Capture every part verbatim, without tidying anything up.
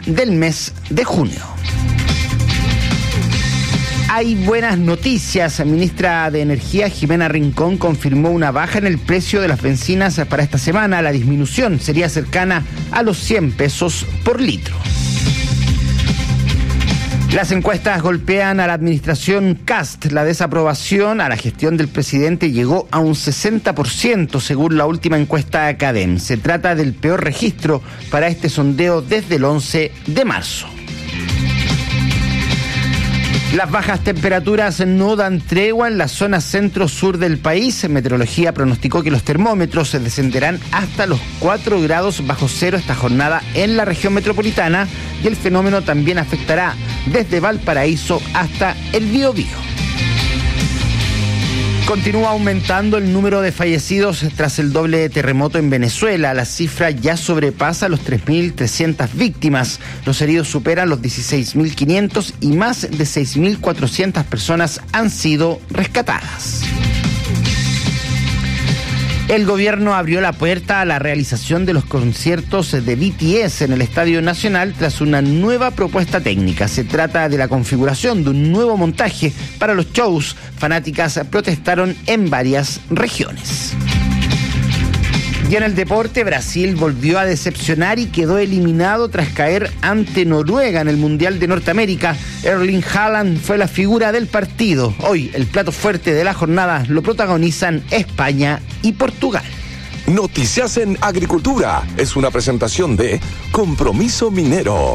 del mes de junio. Hay buenas noticias. La ministra de Energía, Jimena Rincón, confirmó una baja en el precio de las bencinas para esta semana. La disminución sería cercana a los cien pesos por litro. Las encuestas golpean a la administración Kast. La desaprobación a la gestión del presidente llegó a un sesenta por ciento según la última encuesta Academ. Se trata del peor registro para este sondeo desde el once de marzo. Las bajas temperaturas no dan tregua en la zona centro-sur del país. Meteorología pronosticó que los termómetros se descenderán hasta los cuatro grados bajo cero esta jornada en la región metropolitana y el fenómeno también afectará desde Valparaíso hasta el Biobío. Continúa aumentando el número de fallecidos tras el doble terremoto en Venezuela. La cifra ya sobrepasa los tres mil trescientas víctimas. Los heridos superan los dieciséis mil quinientos y más de seis mil cuatrocientas personas han sido rescatadas. El gobierno abrió la puerta a la realización de los conciertos de B T S en el Estadio Nacional tras una nueva propuesta técnica. Se trata de la configuración de un nuevo montaje para los shows. Fanáticas protestaron en varias regiones. Y en el deporte, Brasil volvió a decepcionar y quedó eliminado tras caer ante Noruega en el Mundial de Norteamérica. Erling Haaland fue la figura del partido. Hoy, el plato fuerte de la jornada lo protagonizan España y Portugal. Noticias en Agricultura es una presentación de Compromiso Minero.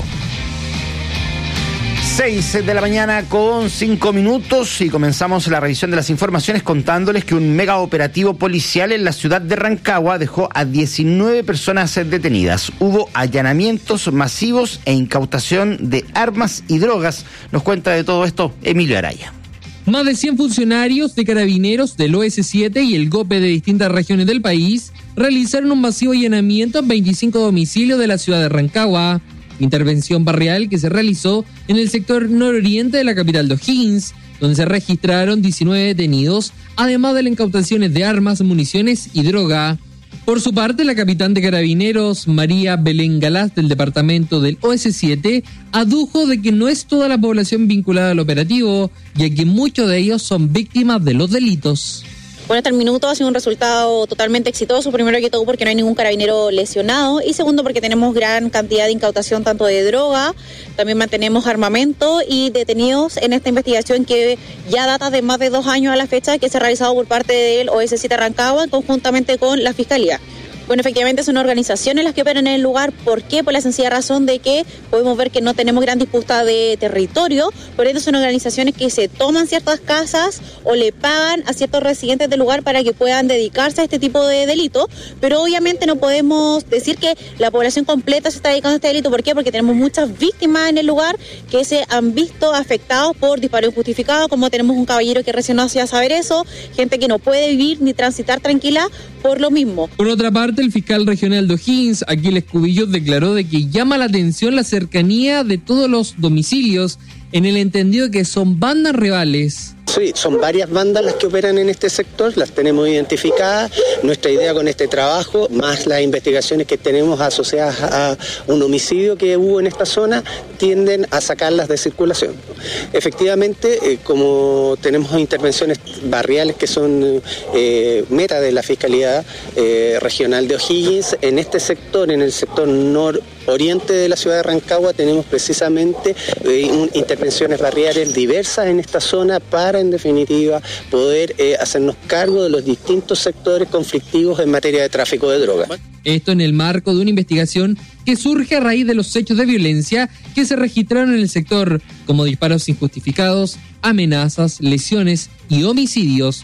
seis de la mañana con cinco minutos y comenzamos la revisión de las informaciones contándoles que un mega operativo policial en la ciudad de Rancagua dejó a diecinueve personas detenidas. Hubo allanamientos masivos e incautación de armas y drogas. Nos cuenta de todo esto Emilio Araya. Más de cien funcionarios de carabineros del O S siete y el GOPE de distintas regiones del país realizaron un masivo allanamiento en veinticinco domicilios de la ciudad de Rancagua. Intervención barrial que se realizó en el sector nororiente de la capital de O'Higgins, donde se registraron diecinueve detenidos, además de las incautaciones de armas, municiones y droga. Por su parte, la capitán de carabineros, María Belén Galás, del departamento del O S siete, adujo de que no es toda la población vinculada al operativo, ya que muchos de ellos son víctimas de los delitos. Bueno, hasta el minuto ha sido un resultado totalmente exitoso, primero que todo porque no hay ningún carabinero lesionado y segundo porque tenemos gran cantidad de incautación tanto de droga, también mantenemos armamento y detenidos en esta investigación que ya data de más de dos años a la fecha que se ha realizado por parte del O S siete Rancagua conjuntamente con la Fiscalía. Bueno, efectivamente son organizaciones las que operan en el lugar. ¿Por qué? Por la sencilla razón de que podemos ver que no tenemos gran disputa de territorio, por ende son organizaciones que se toman ciertas casas o le pagan a ciertos residentes del lugar para que puedan dedicarse a este tipo de delito, pero obviamente no podemos decir que la población completa se está dedicando a este delito. ¿Por qué? Porque tenemos muchas víctimas en el lugar que se han visto afectados por disparo injustificado, como tenemos un caballero que recién nos hacía saber eso, gente que no puede vivir ni transitar tranquila por lo mismo. Por otra parte, el fiscal regional de O'Higgins, Aquiles Cubillos, declaró de que llama la atención la cercanía de todos los domicilios en el entendido que son bandas rivales. Sí, son varias bandas las que operan en este sector, las tenemos identificadas. Nuestra idea con este trabajo, más las investigaciones que tenemos asociadas a un homicidio que hubo en esta zona, tienden a sacarlas de circulación. Efectivamente, eh, como tenemos intervenciones barriales que son eh, meta de la Fiscalía eh, Regional de O'Higgins, en este sector, en el sector nororiente de la ciudad de Rancagua, tenemos precisamente eh, un, intervenciones barriales diversas en esta zona para, en definitiva, poder eh, hacernos cargo de los distintos sectores conflictivos en materia de tráfico de drogas. Esto en el marco de una investigación que surge a raíz de los hechos de violencia que se registraron en el sector, como disparos injustificados, amenazas, lesiones y homicidios.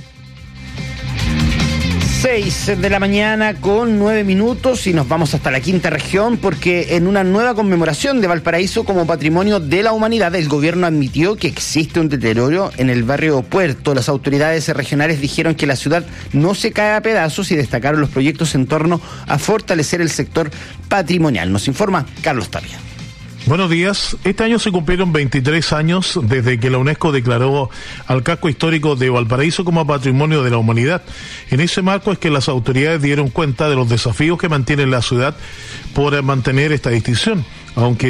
seis de la mañana con nueve minutos y nos vamos hasta la quinta región porque en una nueva conmemoración de Valparaíso como Patrimonio de la Humanidad, el gobierno admitió que existe un deterioro en el barrio Puerto. Las autoridades regionales dijeron que la ciudad no se cae a pedazos y destacaron los proyectos en torno a fortalecer el sector patrimonial. Nos informa Carlos Tapia. Buenos días. Este año se cumplieron veintitrés años desde que la UNESCO declaró al casco histórico de Valparaíso como Patrimonio de la Humanidad. En ese marco es que las autoridades dieron cuenta de los desafíos que mantiene la ciudad por mantener esta distinción, aunque